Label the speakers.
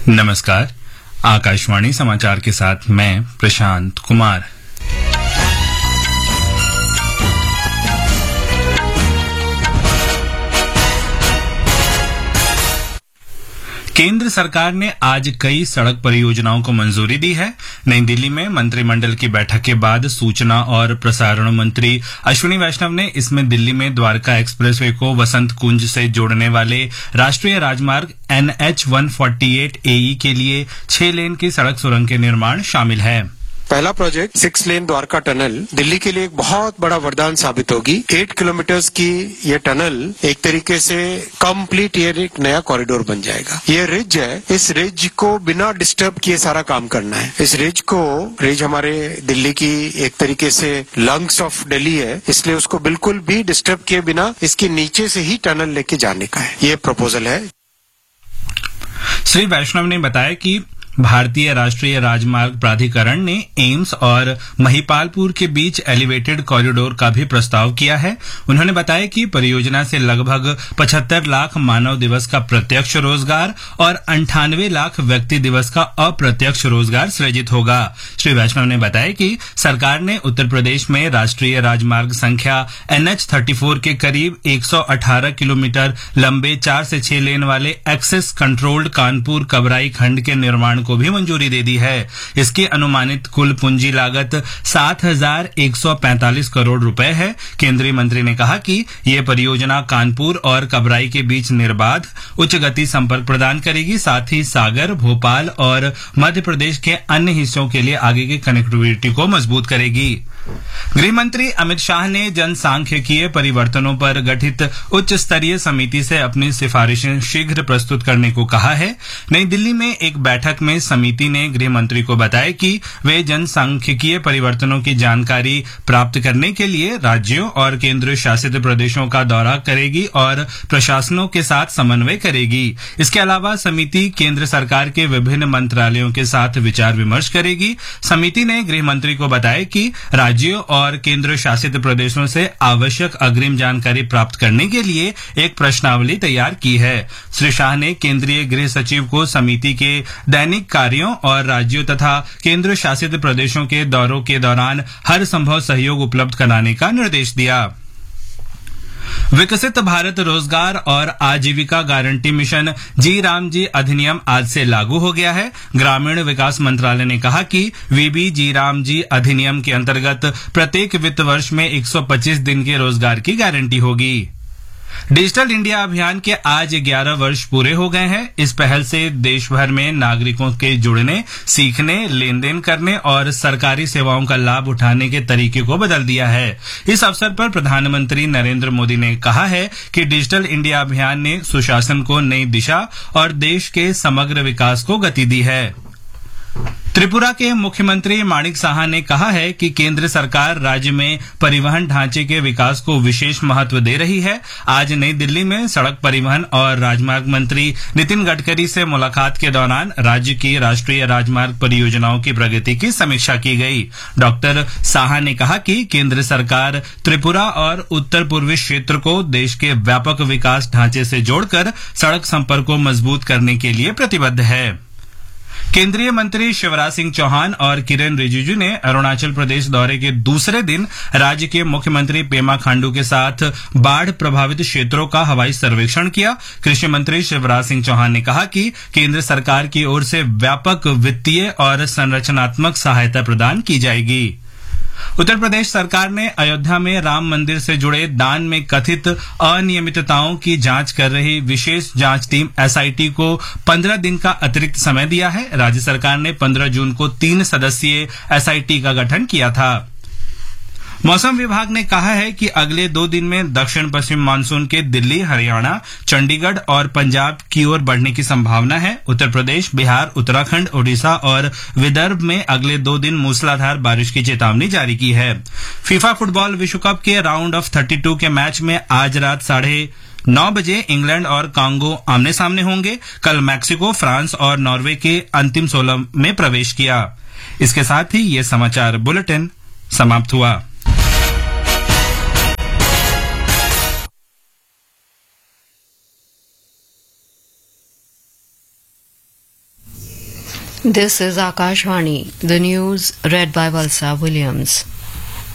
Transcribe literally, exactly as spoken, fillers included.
Speaker 1: नमस्कार, आकाशवाणी समाचार के साथ मैं प्रशांत कुमार। केंद्र सरकार ने आज कई सड़क परियोजनाओं को मंजूरी दी है। नई दिल्ली में मंत्रिमंडल की बैठक के बाद सूचना और प्रसारण मंत्री अश्विनी वैष्णव ने इसमें दिल्ली में द्वारका एक्सप्रेसवे को वसंत कुंज से जोड़ने वाले राष्ट्रीय राजमार्ग N H one forty eight ए ई के लिए छह लेन की सड़क सुरंग के निर्माण शामिल है।
Speaker 2: पहला project six lane Dwarka tunnel Delhi के लिए एक बहुत बड़ा वरदान साबित होगी। एट किलोमीटर्स की ये टनल एक तरीके से कंप्लीट ये एक नया कॉरिडोर बन जाएगा। ये रिज है, इस रिज को बिना डिस्टर्ब किए सारा काम करना है। इस रिज को रिज हमारे दिल्ली की एक तरीके से लंग्स ऑफ दिल्ली है, इसलिए उसको बिल्कुल भी डिस्टर्ब किए बिना इसके नीचे से ही टनल लेके जाने का है, ये प्रपोजल है।
Speaker 1: श्री वैष्णव ने बताया कि भारतीय राष्ट्रीय राजमार्ग प्राधिकरण ने एम्स और महिपालपुर के बीच एलिवेटेड कॉरिडोर का भी प्रस्ताव किया है। उन्होंने बताया कि परियोजना से लगभग पचहत्तर लाख मानव दिवस का प्रत्यक्ष रोजगार और अंठानवे लाख व्यक्ति दिवस का अप्रत्यक्ष रोजगार सृजित होगा। श्री वैष्णव ने बताया कि सरकार ने उत्तर प्रदेश में राष्ट्रीय राजमार्ग संख्या एन एच थर्टी फोर के करीब एक सौ अठारह किलोमीटर लंबे चार से छह लेन वाले एक्सेस कंट्रोल्ड कानपुर कबराई खंड के निर्माण को भी मंजूरी दे दी है। इसकी अनुमानित कुल पूंजी लागत सात हजार एक सौ पैंतालीस करोड़ रुपए है। केंद्रीय मंत्री ने कहा कि यह परियोजना कानपुर और कबराई के बीच निर्बाध उच्च गति संपर्क प्रदान करेगी, साथ ही सागर, भोपाल और मध्य प्रदेश के अन्य हिस्सों के लिए आगे की कनेक्टिविटी को मजबूत करेगी। गृह मंत्री अमित शाह ने जनसांख्यिकीय परिवर्तनों पर गठित उच्च स्तरीय समिति से अपनी सिफारिशें शीघ्र प्रस्तुत करने को कहा है। नई दिल्ली में एक बैठक में समिति ने गृह मंत्री को बताया कि वे जनसांख्यिकीय परिवर्तनों की जानकारी प्राप्त करने के लिए राज्यों और केंद्र शासित प्रदेशों का दौरा करेगी और प्रशासनों के साथ समन्वय करेगी। इसके अलावा समिति केंद्र सरकार के विभिन्न मंत्रालयों के साथ विचार विमर्श करेगी। समिति ने गृह मंत्री को बताया कि राज्यों और केंद्र शासित प्रदेशों से आवश्यक अग्रिम जानकारी प्राप्त करने के लिए एक प्रश्नावली तैयार की है। श्री शाह ने केंद्रीय गृह सचिव को समिति के दैनिक कार्यों और राज्यों तथा केंद्र शासित प्रदेशों के दौरों के दौरान हर संभव सहयोग उपलब्ध कराने का निर्देश दिया। विकसित भारत रोजगार और आजीविका गारंटी मिशन जी राम जी अधिनियम आज से लागू हो गया है। ग्रामीण विकास मंत्रालय ने कहा कि वीबी जी राम जी अधिनियम के अंतर्गत प्रत्येक वित्त वर्ष में एक सौ पच्चीस दिन के रोजगार की गारंटी होगी। डिजिटल इंडिया अभियान के आज ग्यारह वर्ष पूरे हो गए हैं। इस पहल से देश भर में नागरिकों के जुड़ने, सीखने, लेन देन करने और सरकारी सेवाओं का लाभ उठाने के तरीके को बदल दिया है। इस अवसर पर प्रधानमंत्री नरेंद्र मोदी ने कहा है कि डिजिटल इंडिया अभियान ने सुशासन को नई दिशा और देश के समग्र विकास को गति दी है। त्रिपुरा के मुख्यमंत्री माणिक साहा ने कहा है कि केंद्र सरकार राज्य में परिवहन ढांचे के विकास को विशेष महत्व दे रही है। आज नई दिल्ली में सड़क परिवहन और राजमार्ग मंत्री नितिन गडकरी से मुलाकात के दौरान राज्य की राष्ट्रीय राजमार्ग परियोजनाओं की प्रगति की समीक्षा की गई। डॉक्टर साहा ने कहा कि केंद्र सरकार त्रिपुरा और उत्तर पूर्वी क्षेत्र को देश के व्यापक विकास ढांचे से जोड़कर सड़क संपर्क को मजबूत करने के लिए प्रतिबद्ध है। केंद्रीय मंत्री शिवराज सिंह चौहान और किरेन रिजिजू ने अरुणाचल प्रदेश दौरे के दूसरे दिन राज्य के मुख्यमंत्री पेमा खांडू के साथ बाढ़ प्रभावित क्षेत्रों का हवाई सर्वेक्षण किया। कृषि मंत्री शिवराज सिंह चौहान ने कहा कि केंद्र सरकार की ओर से व्यापक वित्तीय और संरचनात्मक सहायता प्रदान की जाएगी। उत्तर प्रदेश सरकार ने अयोध्या में राम मंदिर से जुड़े दान में कथित अनियमितताओं की जांच कर रही विशेष जांच टीम एस आई टी को पंद्रह दिन का अतिरिक्त समय दिया है। राज्य सरकार ने पंद्रह जून को तीन सदस्यीय एस आई टी का गठन किया था। मौसम विभाग ने कहा है कि अगले दो दिन में दक्षिण पश्चिम मानसून के दिल्ली, हरियाणा, चंडीगढ़ और पंजाब की ओर बढ़ने की संभावना है। उत्तर प्रदेश, बिहार, उत्तराखंड, ओडिशा और विदर्भ में अगले दो दिन मूसलाधार बारिश की चेतावनी जारी की है। फीफा फुटबॉल विश्व कप के राउंड ऑफ थर्टी टू के मैच में आज रात साढ़े नौ बजे इंग्लैंड और कांगो आमने सामने होंगे। कल मैक्सिको, फ्रांस और नॉर्वे के अंतिम सोलह में प्रवेश किया। इसके साथ ही ये समाचार बुलेटिन समाप्त हुआ।
Speaker 3: This is Akashvani, the news read by Valsa Williams.